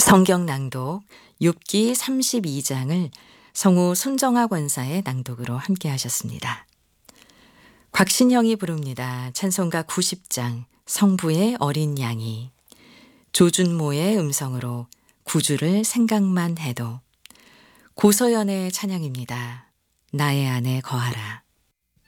성경 낭독 6기 32장을 성우 손정아 권사의 낭독으로 함께 하셨습니다. 곽신형이 부릅니다. 찬송가 90장 성부의 어린 양이, 조준모의 음성으로 구주를 생각만 해도, 고서연의 찬양입니다. 나의 안에 거하라.